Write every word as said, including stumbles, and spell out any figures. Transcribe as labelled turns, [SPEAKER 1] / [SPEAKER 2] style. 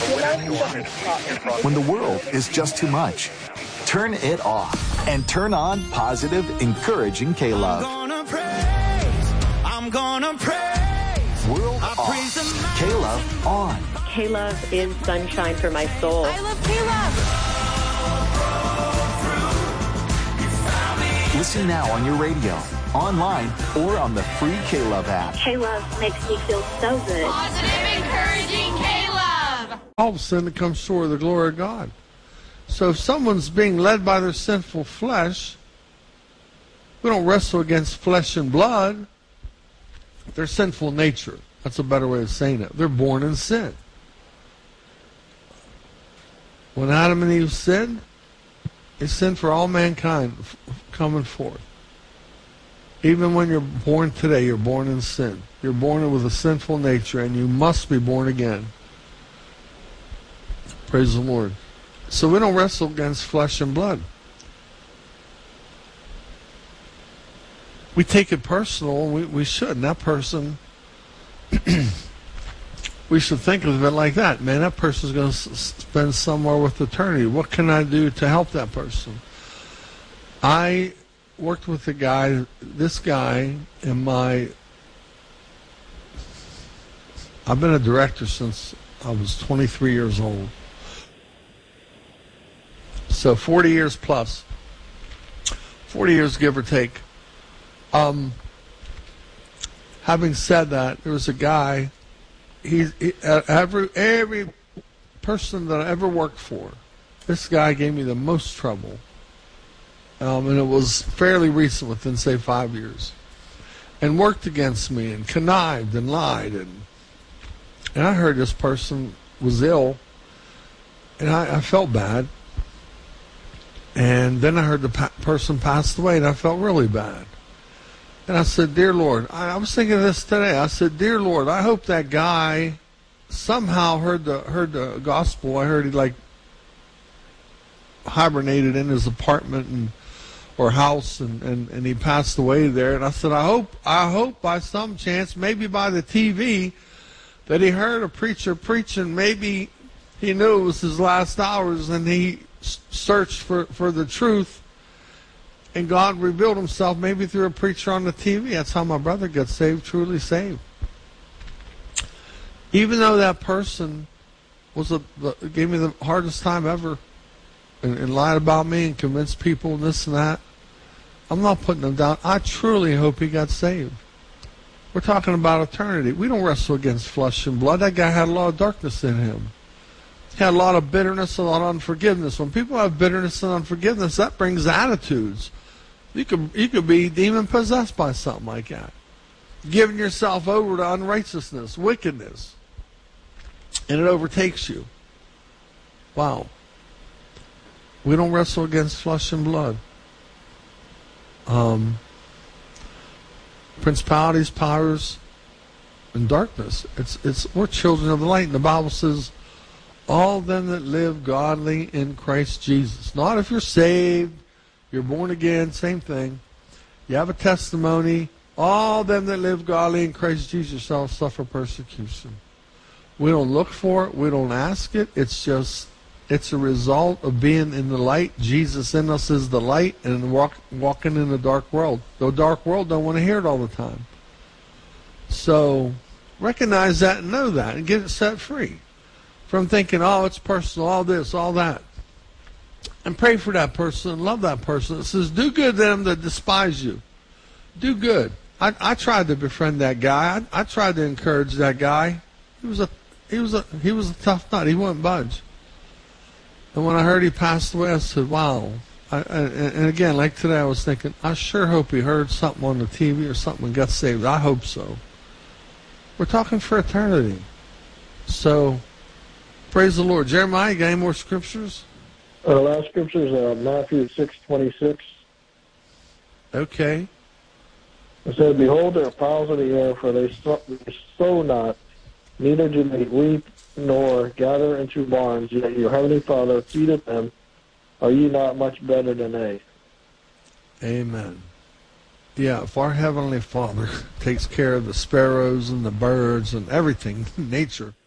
[SPEAKER 1] When the world is just too much, turn it off and turn on positive, encouraging K-Love.
[SPEAKER 2] I'm gonna praise, I'm gonna praise.
[SPEAKER 1] World off, K-Love on.
[SPEAKER 3] K-Love is sunshine for my soul.
[SPEAKER 4] I love K-Love.
[SPEAKER 1] Listen now on your radio, online, or on the free K-Love app.
[SPEAKER 3] K-Love makes me feel so good.
[SPEAKER 4] Positive, encouraging K-Love.
[SPEAKER 5] All of a sudden it comes short of the glory of God. So if someone's being led by their sinful flesh, we don't wrestle against flesh and blood. Their sinful nature. That's a better way of saying it. They're born in sin. When Adam and Eve sinned, they sinned for all mankind f- coming forth. Even when you're born today, you're born in sin. You're born with a sinful nature, and you must be born again. Praise the Lord. So we don't wrestle against flesh and blood. We take it personal, and we, we should. And that person, we should think of it like that. Man, that person's going to s- spend somewhere with eternity. What can I do to help that person? I worked with a guy, this guy, in my... I've been a director since I was twenty-three years old. So forty years plus. forty years, give or take. Um, having said that, there was a guy, he, he every every person that I ever worked for, this guy gave me the most trouble. Um, and it was fairly recent, within, say, five years. And worked against me and connived and lied. And, and I heard this person was ill, and I, I felt bad. And then I heard the pa- person passed away, and I felt really bad. And I said, Dear Lord, I, I was thinking of this today. I said, Dear Lord, I hope that guy somehow heard the heard the gospel. I heard he like hibernated in his apartment and or house, and, and, and he passed away there. And I said, I hope I hope by some chance, maybe by the T V, that he heard a preacher preaching. Maybe he knew it was his last hours, and he searched for, for the truth, and God revealed himself maybe through a preacher on the T V. That's how my brother got saved, truly saved. Even though that person was a, gave me the hardest time ever and, and lied about me and convinced people and this and that, I'm not putting him down. I truly hope he got saved. We're talking about eternity. We don't wrestle against flesh and blood. That guy had a lot of darkness in him. He had a lot of bitterness, a lot of unforgiveness. When people have bitterness and unforgiveness, that brings attitudes. You could you could be demon possessed by something like that, giving yourself over to unrighteousness, wickedness, and it overtakes you. Wow. We don't wrestle against flesh and blood. Um, principalities, powers, and darkness. It's it's we're children of the light, and the Bible says, all them that live godly in Christ Jesus. Not if you're saved, you're born again, same thing. You have a testimony. All them that live godly in Christ Jesus shall suffer persecution. We don't look for it. We don't ask it. It's just, it's a result of being in the light. Jesus in us is the light, and walk, walking in the dark world. The dark world don't want to hear it all the time. So recognize that and know that and get it set free from thinking, oh, it's personal, all this, all that. And pray for that person and love that person. It says, do good to them that despise you. Do good. I, I tried to befriend that guy. I, I tried to encourage that guy. He was a he was a he was a tough nut. He wouldn't budge. And when I heard he passed away, I said, wow. I, and, and again, like today, I was thinking, I sure hope he heard something on the T V or something and got saved. I hope so. We're talking for eternity. So, praise the Lord. Jeremiah, you got any more scriptures?
[SPEAKER 6] Uh, the last scripture is uh, Matthew six twenty-six.
[SPEAKER 5] Okay.
[SPEAKER 6] It said, Behold, there are fowls of the air, for they sow, they sow not, neither do they reap, nor gather into barns, yet your heavenly Father feedeth them. Are ye not much better than they?
[SPEAKER 5] Amen. Yeah, if our Heavenly Father takes care of the sparrows and the birds and everything, nature,